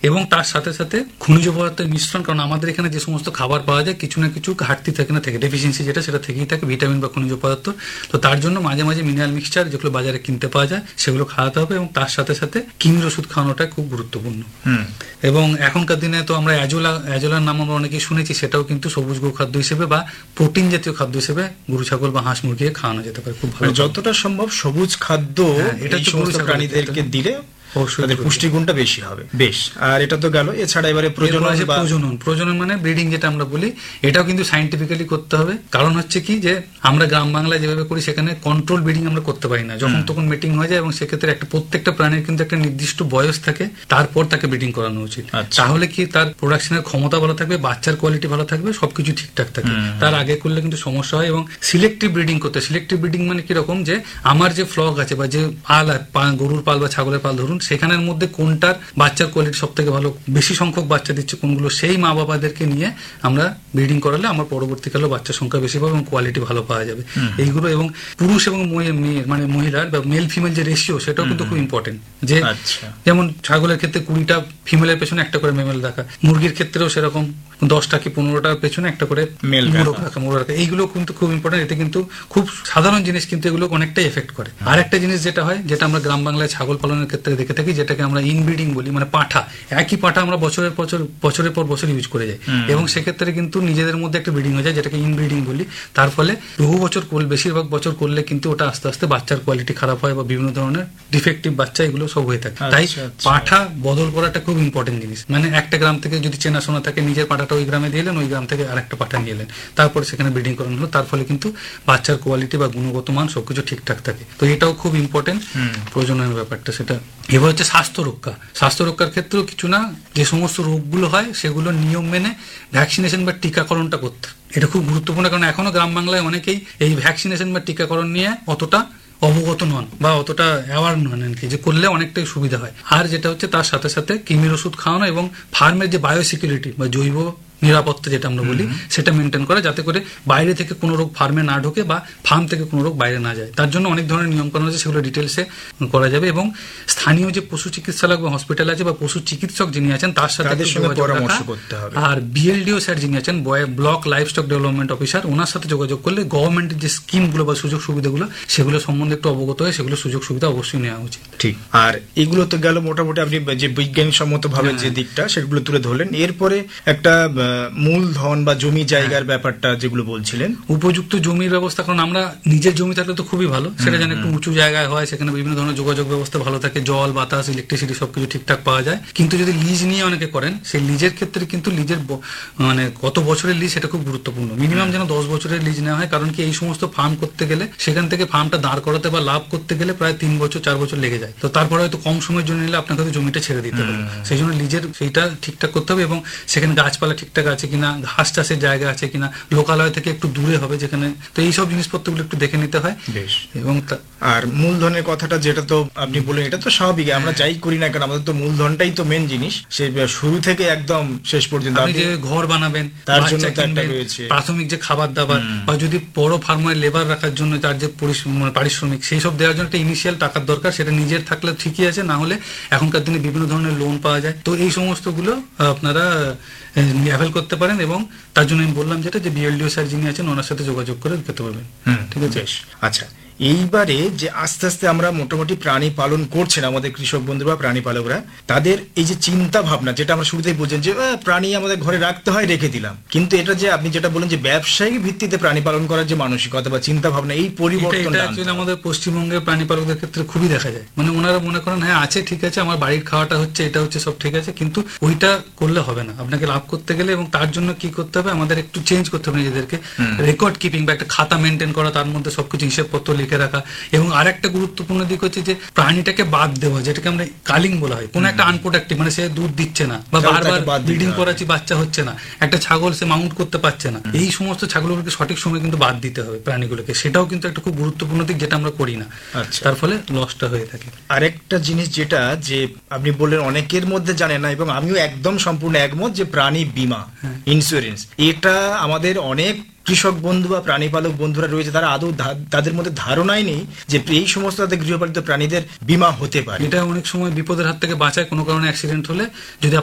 এবং তার সাথে সাথে খনিজ পদার্থের মিশ্রণ, কারণ আমাদের এখানে যে সমস্ত খাবার পাওয়া যায় কিছু না কিছু ঘাটতি থাকে না থাকে, ডেফিসিয়েন্সি যেটা সেটা থেকেই থাকে, ভিটামিন বা খনিজ পদার্থ। তো তার জন্য মাঝে মাঝে মিনারেল মিক্সচার যেগুলো বাজারে কিনতে পাওয়া যায় সেগুলো খাওয়াতে হবে, এবং তার সাথে সাথে কৃমির ওষুধ খাওয়ানোটা খুব গুরুত্বপূর্ণ। এবং এখনকার দিনে তো আমরা অ্যাজোলার নাম আমরা অনেকেই শুনেছি, সেটাও কিন্তু সবুজ গোখাদ্য হিসেবে বা প্রোটিন জাতীয় খাদ্য হিসেবে গরু ছাগল বা হাঁস মুরগিকে খাওয়ানো যেতে পারে। খুব ভালো, যতটা সম্ভব সবুজ খাদ্য এটা সমস্ত প্রাণীদেরকে দিলে তাদের পুষ্টিগুণটা বেশি হবে। বেশ, আর এটা তো গেল। এছাড়া এবারে প্রজনন মানে ব্রিডিং যেটা আমরা বলি, এটাও কিন্তু সাইন্টিফিক্যালি করতে হবে। কারণ হচ্ছে কি যে আমরা গ্রাম বাংলায় যেভাবে করি সেখানে কন্ট্রোল ব্রিডিং আমরা করতে পারি না, যখন তখন মিটিং হয়ে যায়, এবং সেক্ষেত্রে প্রত্যেকটা প্রাণীর কিন্তু একটা নির্দিষ্ট বয়স থাকে, তারপর তাকে ব্রিডিং করানো উচিত। তাহলে কি তার প্রোডাকশনের ক্ষমতা ভালো থাকবে, বাচ্চার কোয়ালিটি ভালো থাকবে, সবকিছু ঠিকঠাক থাকে। তার আগে করলে কিন্তু সমস্যা হয়। এবং সিলেক্টিভ ব্রিডিং করতে, সিলেক্টিভ ব্রিডিং মানে কিরকম, যে আমার যে ফ্লক আছে বা যে পাল, গরুর পাল বা ছাগলের পাল ধরুন, সেখানের মধ্যে কোনটার বাচ্চার কোয়ালিটি সব থেকে ভালো, বেশি সংখ্যক বাচ্চা দিচ্ছে কোনগুলো, সেই মা বাবাদেরকে নিয়ে আমরা ব্রিডিং করালে আমার পরবর্তীকালে বাচ্চার সংখ্যা বেশি পাবে এবং কোয়ালিটি ভালো পাওয়া যাবে এইগুলো। এবং পুরুষ এবং মানে মহিলার বা মেল ফিমেল যে রেশিও, সেটাও কিন্তু খুব ইম্পর্টেন্ট। যে যেমন ছাগলের ক্ষেত্রে 20টা ফিমেলের পেছনে একটা করে মেল রাখা, মুরগির ক্ষেত্রেও সেরকম 10টা কি 15টার পেছনে একটা করে মেল রাখা, এইগুলো কিন্তু খুব ইম্পর্টেন্ট। এতে কিন্তু খুব সাধারণ জিনিস, কিন্তু এগুলো অনেকটাই এফেক্ট করে। আর একটা জিনিস যেটা হয়, যেটা আমরা গ্রাম বাংলায় ছাগল পালনের ক্ষেত্রে দেখে থাকি, যেটাকে আমরা ইনব্রিডিং বলি, মানে পাঠা, একই পাঠা আমরা বছরের পর বছর ইউজ করে যাই, এবং সেক্ষেত্রে কিন্তু নিজেদের মধ্যে একটা ব্রিডিং হয়ে যায়, যেটাকে ইনব্রিডিং বলি। তার ফলে বহু বছর বেশিরভাগ বছর করলে কিন্তু ওটা আস্তে আস্তে বাচ্চার কোয়ালিটি খারাপ হয় বা বিভিন্ন ধরনের ডিফেক্টিভ বাচ্চা এগুলো সব হয়ে থাকে। তাই পাঠা বদল করাটা খুব ইম্পর্টেন্ট জিনিস। মানে একটা গ্রাম থেকে যদি চেনাশোনা থাকে, নিজের পাঠাটা ওই গ্রামে দিয়ে এলেন, ওই গ্রাম থেকে আরেকটা পাঠা নিয়ে এলেন, তারপরে সেখানে ব্রিডিং করানো হলো, তার ফলে কিন্তু বাচ্চার কোয়ালিটি বা গুণগত মান সবকিছু ঠিকঠাক থাকে। তো এটাও খুব ইম্পর্টেন্ট প্রজননের ব্যাপারটা। সেটা এবার হচ্ছে স্বাস্থ্য রক্ষা। স্বাস্থ্য রক্ষার ক্ষেত্রেও কিছু না, যে সমস্ত রোগগুলো হয় সেগুলো নিয়ম মেনে ভ্যাকসিনেশন বা টিকাকরণটা করতে, এটা খুব গুরুত্বপূর্ণ। কারণ এখনো গ্রাম বাংলায় অনেকেই এই ভ্যাকসিনেশন বা টিকাকরণ নিয়ে অতটা অবগত নন বা অতটা অ্যাওয়ার নন, যে করলে অনেকটাই সুবিধা হয়। আর যেটা হচ্ছে তার সাথে সাথে কৃমির ওষুধ খাওয়ানো এবং ফার্মের যে বায়োসিকিউরিটি বা জৈব নিরাপত্তা যেটা আমরা বলি, সেটা মেনটেন করা, যাতে করে বাইরে থেকে কোনো রোগ ফার্মে না ঢোকে বা ফার্ম থেকে কোনো রোগ বাইরে না যায়। তার জন্য অনেক ধরনের নিয়ম কানুন আছে, সেগুলো ডিটেলসে করা যাবে। এবং স্থানীয় যে পশু চিকিৎসালয় বা হসপিটাল আছে বা পশু চিকিৎসক যিনি আছেন তার সাথে পরামর্শ করতে হবে। আর বিএলডিও স্যার যিনি আছেন, block live stock development officer, ওনার সাথে যোগাযোগ করলে গভর্নমেন্টের যে স্কিমগুলো বা সুযোগ সুবিধাগুলো সেগুলো সম্বন্ধে একটু অবগত হয়ে সেগুলো সুযোগ সুবিধা অবশ্যই নেওয়া উচিত। ঠিক। আর এগুলো তো গেল মোটামুটি আপনি যে বিজ্ঞানসম্মত ভাবে যে দিকটা সেগুলো তুলে ধরলেন। এরপরে একটা মূলধন বা জমি জায়গার ব্যাপারটা যেগুলো বলছিলেন, উপযুক্ত জমির ব্যবস্থা। কারণ আমরা নিজের জমি থাকলে তো খুবই ভালো, সেটা যেন একটু উঁচু জায়গায় হয়, সেখানে বিভিন্ন ধরনের যোগাযোগ ব্যবস্থা ভালো থাকে, জল বাতাস ইলেকট্রিসিটি সবকিছু ঠিকঠাক পাওয়া যায়। কিন্তু যদি লিজ নিয়ে অনেকে করেন, সেই লিজের ক্ষেত্রে কিন্তু লিজের মানে কত বছরের লিজ সেটা খুব গুরুত্বপূর্ণ। মিনিমাম যেন 10 বছরের লিজ নেওয়া হয়। কারণ কি এই সমস্ত ফার্ম করতে গেলে, সেখান থেকে ফার্মটা দাঁড় করাতে বা লাভ করতে গেলে প্রায় 3 বছর 4 বছর লেগে যায়। তো তারপরে হয়তো কম সময়ের জন্য নিলে আপনাকে হয়তো জমিটা ছেড়ে দিতে হবে। সেই জন্য লিজের সেইটা ঠিকঠাক করতে হবে, এবং সেখানে গাছপালা ঠিকঠাক আছে কিনা, ঘাস চাষের জায়গা আছে কিনা, লোকালয় থেকে একটু দূরে হবে যেখানে, তো এইসব জিনিসপত্রগুলো একটু দেখে নিতে হয়। বেশ। এবং আর মূলধনের কথাটা যেটা তো আপনি বললেন, এটা তো স্বাভাবিক, আমরা যাই করি না কেন আমাদের তো মূলধনটাই তো মেন জিনিস। সে শুরু থেকে একদম শেষ পর্যন্ত আপনি যে ঘর বানাবেন, তার জন্য একটা রয়েছে প্রাথমিক যে খাবার দাবার, বা যদি বড় ফার্মার লেবার রাখার জন্য তার যে পারিশ্রমিক, সেই সব দেওয়ার জন্য একটা ইনিশিয়াল টাকার দরকার। সেটা নিজের থাকলে ঠিকই আছে, না হলে এখনকার দিনে বিভিন্ন ধরনের লোন পাওয়া যায়। তো এই সমস্তগুলো আপনারা অ্যাভেল করতে পারেন, এবং তার জন্য আমি বললাম যেটা, যে বিএলডিও স্যার যিনি আছেন ওনার সাথে যোগাযোগ করে করতে পারবেন। ঠিক আছে। আচ্ছা, এইবারে যে আস্তে আস্তে আমরা মোটামুটি প্রাণী পালন করছেন আমাদের কৃষক বন্ধুরা, প্রাণী পালকরা, তাদের এই যে চিন্তা ভাবনা, যেটা আমরা শুরুতেই বলছেন যে প্রাণী আমাদের ঘরে রাখতে হয়, রেখে দিলাম, কিন্তু এটা যে আপনি যেটা বলেন যে ব্যবসায়িক ভিত্তিতে প্রাণী পালন করার যে মানসিকতা বা চিন্তা ভাবনা, এই পরিবর্তনটা আমাদের পশ্চিমবঙ্গের প্রাণী পালকদের ক্ষেত্রে খুবই দেখা যায়। মানে ওনারা মনে করেন হ্যাঁ আছে, ঠিক আছে, আমার বাড়ির খাওয়াটা হচ্ছে, এটা হচ্ছে, সব ঠিক আছে, কিন্তু ওইটা করলে হবে না। আপনাকে লাভ করতে গেলে, এবং তার জন্য কি করতে হবে, আমাদের একটু চেঞ্জ করতে হবে নিজেদেরকে। রেকর্ড কিপিং বা একটা খাতা মেনটেন করা, তার মধ্যে সবকিছু হিসেবপত্র লিখে রাখা। এবং আরেকটা গুরুত্বপূর্ণ দিক হচ্ছে যে প্রাণীটাকে বাদ দেওয়া, যেটাকে আমরা কালিং বলা হয়। কোনো একটা আনপ্রোডাক্টিভ, মানে সে দুধ দিচ্ছে না বা বারবার ব্রিডিং করাচ্ছি, বাচ্চা হচ্ছে না, একটা ছাগল সে মাউন্ট করতে পারছে না, এই সমস্ত ছাগলগুলোকে সঠিক সময় কিন্তু বাদ দিতে হবে প্রাণীগুলোকে। সেটাও কিন্তু একটা খুব গুরুত্বপূর্ণ দিক, যেটা আমরা করি না, তার ফলে লসটা হয়ে থাকে। আরেকটা জিনিস যেটা যে আপনি বললেন অনেকের মধ্যে জানে না, এবং আমিও একদম সম্পূর্ণ একমত, যে প্রাণী বীমা, ইন্স্যুরেন্স, এটা আমাদের অনেক কৃষক বন্ধু বা প্রাণী পালক বন্ধুরা রয়েছে, তারা আদৌ তাদের মধ্যে ধারণাই নেই যে এই সমস্ত তাদের গৃহপালিত প্রাণীদের বীমা হতে পারে। এটা অনেক সময় বিপদের হাত থেকে বাঁচায়। কোনো কারণে অ্যাক্সিডেন্ট হলে যদি